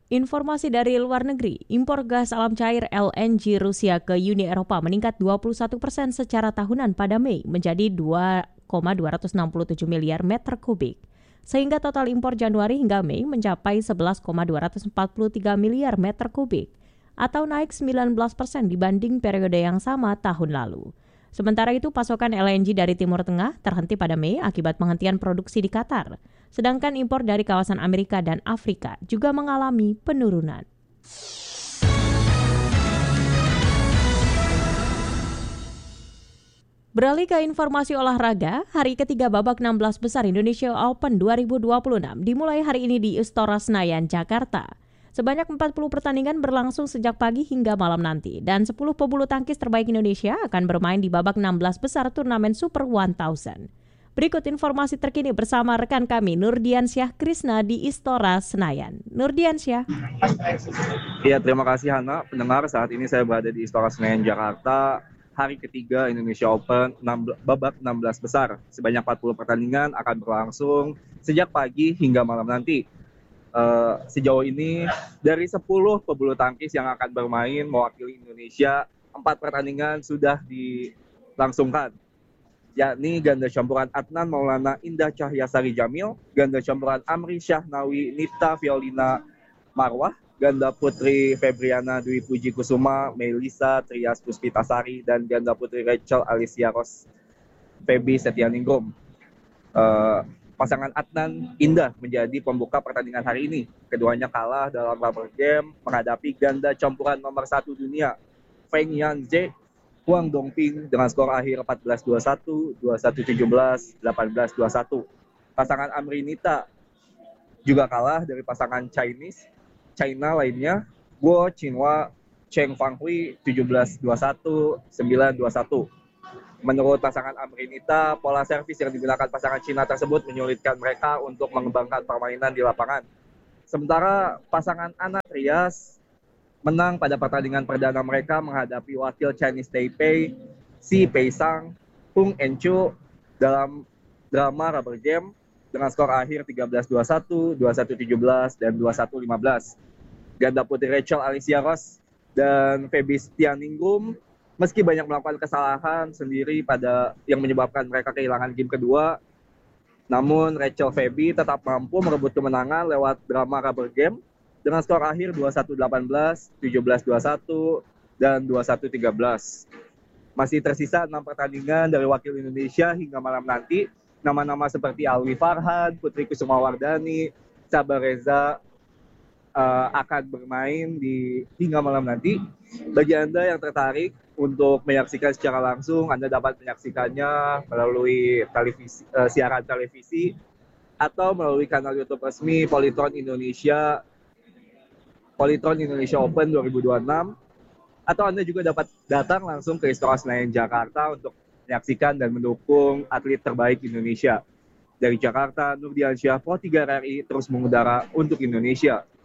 Informasi dari luar negeri, impor gas alam cair LNG Rusia ke Uni Eropa meningkat 21% secara tahunan pada Mei menjadi 2,267 miliar meter kubik. Sehingga total impor Januari hingga Mei mencapai 11,243 miliar meter kubik atau naik 19% dibanding periode yang sama tahun lalu. Sementara itu, pasokan LNG dari Timur Tengah terhenti pada Mei akibat penghentian produksi di Qatar. Sedangkan impor dari kawasan Amerika dan Afrika juga mengalami penurunan. Beralih ke informasi olahraga, hari ketiga babak 16 besar Indonesia Open 2026 dimulai hari ini di Istora Senayan, Jakarta. Sebanyak 40 pertandingan berlangsung sejak pagi hingga malam nanti, dan 10 pebulu tangkis terbaik Indonesia akan bermain di babak 16 besar turnamen Super 1000. Berikut informasi terkini bersama rekan kami Nurdiansyah Krisna di Istora Senayan. Nurdiansyah. Iya, terima kasih Hana. Pendengar, saat ini saya berada di Istora Senayan, Jakarta. Hari ketiga Indonesia Open babak 16 besar. Sebanyak 40 pertandingan akan berlangsung sejak pagi hingga malam nanti. Sejauh ini dari 10 pebulu tangkis yang akan bermain mewakili Indonesia, 4 pertandingan sudah dilangsungkan, yakni ganda campuran Adnan Maulana Indah Cahyasari Jamil, ganda campuran Amri Syahnawi Nifta Violina Marwah, ganda putri Febriana Dwi Puji Kusuma Melisa Trias Puspitasari, dan ganda putri Rachel Alicia Ros Febi Setianingrum. Pasangan Adnan Indah menjadi pembuka pertandingan hari ini. Keduanya kalah dalam rubber game menghadapi ganda campuran nomor 1 dunia Feng Yanzhe Huang Dongping dengan skor akhir 14-21, 21-17, 18-21. Pasangan Amrinita juga kalah dari pasangan China lainnya Guo Qinghua Cheng Fanghui 17-21, 9-21. Menurut pasangan Amrinita, pola servis yang digunakan pasangan Cina tersebut menyulitkan mereka untuk mengembangkan permainan di lapangan. Sementara pasangan Ana Trias menang pada pertandingan perdana mereka menghadapi wakil Chinese Taipei, Si Peisang, Hung Enchu dalam drama rubber game dengan skor akhir 13-21, 21-17, dan 21-15. Ganda putri Rachel Alicia Ros dan Febi Setianingrum meski banyak melakukan kesalahan sendiri pada yang menyebabkan mereka kehilangan game kedua, namun Rachel Febi tetap mampu merebut kemenangan lewat drama rubber game dengan skor akhir 21-18, 17-21, dan 21-13. Masih tersisa 6 pertandingan dari wakil Indonesia hingga malam nanti. Nama-nama seperti Alwi Farhan, Putri Kusuma Wardani, Sabar Reza akan bermain hingga malam nanti. Bagi Anda yang tertarik untuk menyaksikan secara langsung, Anda dapat menyaksikannya melalui siaran televisi atau melalui kanal YouTube resmi Polytron Indonesia Open 2026, atau Anda juga dapat datang langsung ke Istora Senayan Jakarta untuk menyaksikan dan mendukung atlet terbaik Indonesia. Dari Jakarta, Nurdiansyah, Pro 3 RRI terus mengudara untuk Indonesia.